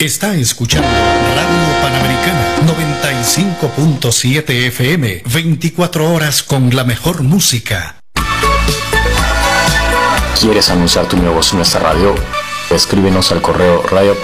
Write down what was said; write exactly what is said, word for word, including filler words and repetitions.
Está escuchando Radio Panamericana noventa y cinco punto siete F M, veinticuatro horas con la mejor música. ¿Quieres anunciar tu negocio en esta radio? Escríbenos al correo radio